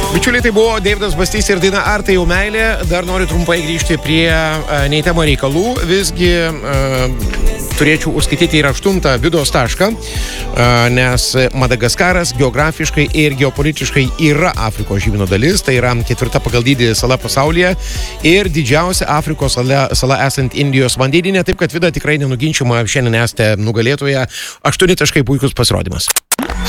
Bičiuliai, tai buvo Deividas Bastys ir daina Ar tai jau meilė. Dar noriu trumpai grįžti prie neįtemo reikalų. Visgi turėčiau užskaityti ir 8 videos tašką, nes Madagaskaras geografiškai ir geopolitiškai yra Afrikos žemyno dalis. Tai yra 4. pagal dydį sala pasaulyje ir didžiausia Afrikos sala esant Indijos vandenyne. Taip kad Vida tikrai nenuginčiama šiandien esate nugalėtoje. 8 taškai puikus pasirodymas.